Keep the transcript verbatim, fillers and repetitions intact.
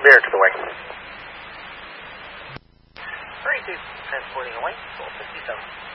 Bear to the wing. thirty-two, transporting away, Gold fifty-seven.